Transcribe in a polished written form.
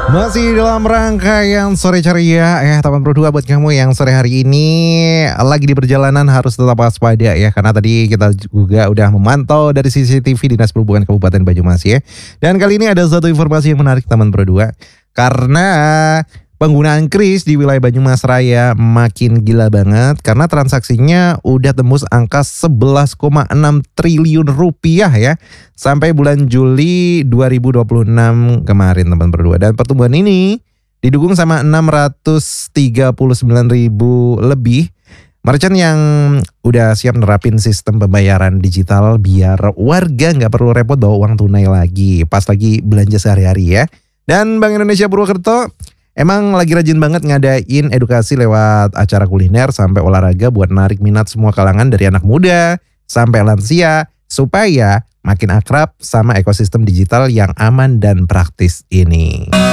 Masih dalam rangkaian sore ceria Taman Pro 2 buat kamu yang sore hari ini lagi di perjalanan harus tetap waspada ya. Karena tadi kita juga udah memantau dari CCTV Dinas Perhubungan Kabupaten Banyumas ya. Dan kali ini ada satu informasi yang menarik Taman Pro 2. Karena penggunaan kris di wilayah Banyumas Raya makin gila banget. Karena transaksinya udah tembus angka 11,6 triliun rupiah ya. Sampai bulan Juli 2026 kemarin Taman Pro 2. Dan pertumbuhan ini didukung sama 639 ribu lebih merchant yang udah siap nerapin sistem pembayaran digital biar warga nggak perlu repot bawa uang tunai lagi pas lagi belanja sehari-hari ya. Dan Bank Indonesia Purwokerto emang lagi rajin banget ngadain edukasi lewat acara kuliner sampai olahraga buat narik minat semua kalangan dari anak muda sampai lansia supaya makin akrab sama ekosistem digital yang aman dan praktis ini.